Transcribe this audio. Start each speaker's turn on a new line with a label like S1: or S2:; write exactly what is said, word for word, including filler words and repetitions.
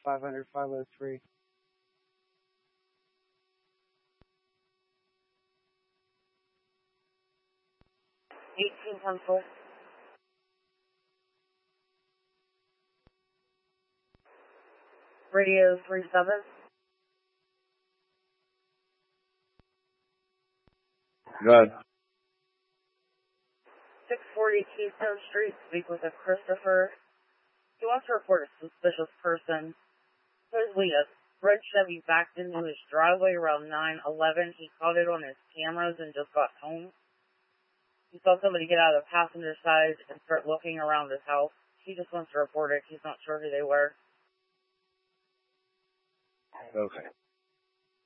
S1: five hundred, five oh three. eighteen pencil. Radio three seven.
S2: Good.
S1: six forty Keystone Street, speak with a Christopher. He wants to report a suspicious person. Supposedly a red Chevy backed into his driveway around nine eleven. He caught it on his cameras and just got home. He saw somebody get out of the passenger side and start looking around his house. He just wants to report it. He's not sure who they were.
S2: Okay.